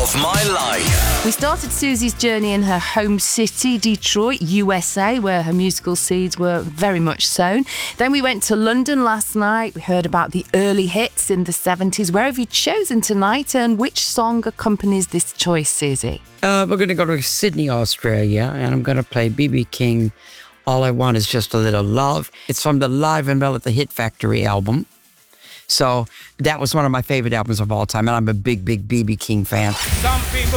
of my life. We started Susie's journey in her home city, Detroit, USA, where her musical seeds were very much sown. Then we went to London last night. We heard about the early hits in the 70s. Where have you chosen tonight, and which song accompanies this choice, Susie? We're going to go to Sydney, Australia, and I'm going to play B.B. King, All I Want Is Just a Little Love. It's from the Live and Well at the Hit Factory album. So that was one of my favorite albums of all time, and I'm a big, big B.B. King fan. Some people